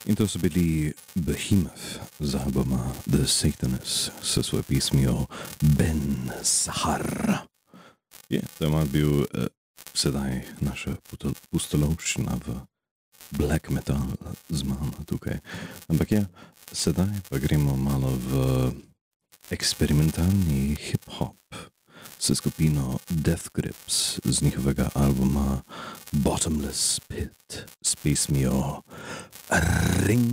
In to so bili Behemoth z albuma The Satanist s svojo pismijo Ben Sahar. To je malo bil sedaj naša pustolovščina v black metal z mano tukaj. Ampak sedaj pa gremo malo v eksperimentalni hip-hop s skupino Death Grips z njihovega albuma Bottomless Pit s pismijo Ring